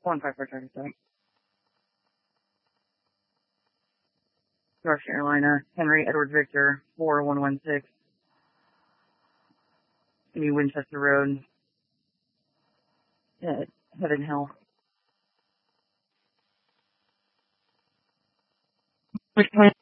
154 traffic stop. North Carolina, Henry Edward Victor, 4116. New Winchester Road. Heaven Hill. Which point?